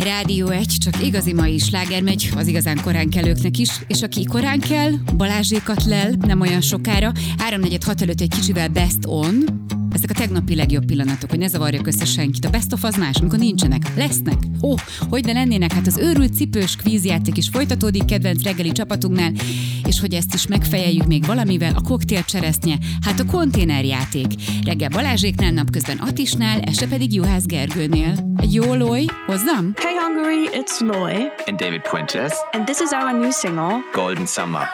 Rádió 1, csak igazi mai sláger megy az igazán korán kelőknek is, és aki korán kell, Balázsékat lel, nem olyan sokára, 3-4-6 előtt egy kicsivel best on, ezek a tegnapi legjobb pillanatok, hogy ne zavarjak össze senkit. A best of az más, amikor nincsenek. Lesznek. Hogy ne lennének? Hát az őrült cipős kvízjáték is folytatódik kedvenc reggeli csapatunknál, és hogy ezt is megfejeljük még valamivel, a koktélcseresznye, hát a konténerjáték. Reggel Balázséknál, napközben Atisnál, este pedig Juhász Gergőnél. Jó, Loy, hozzam? Hey Hungary, it's Loy. And David Puentes. And this is our new single, Golden Summer.